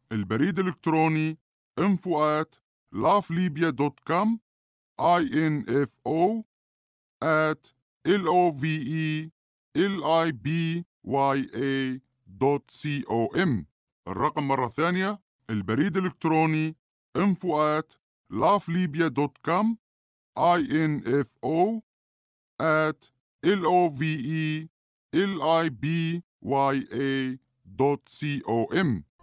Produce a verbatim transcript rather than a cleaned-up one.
البريد الإلكتروني info at laflibya دوت كوم info at love libya دوت com. الرقم مرة ثانية، البريد الإلكتروني info at laflibya دوت كوم info at love libya دوت com.